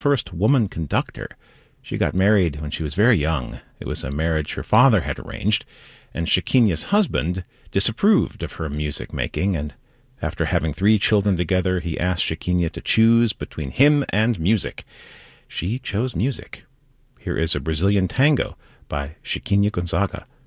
first woman conductor. She got married when she was very young. It was a marriage her father had arranged, and Shekinya's husband disapproved of her music making, and after having 3 children together, he asked Shekinya to choose between him and music. She chose music. Here is a Brazilian tango by Shekinya Gonzaga.